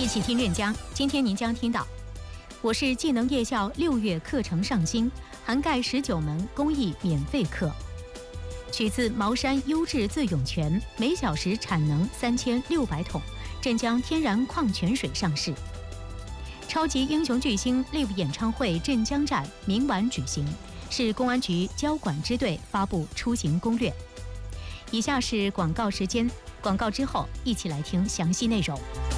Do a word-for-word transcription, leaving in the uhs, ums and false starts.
一起听任江。今天您将听到，我市技能夜校六月课程上新，涵盖十九门公益免费课。取自茅山优质自涌泉，每小时产能三千六百桶，镇江天然矿泉水上市。超级英雄巨星 Live 演唱会镇江站明晚举行，市公安局交管支队发布出行攻略。以下是广告时间，广告之后一起来听详细内容。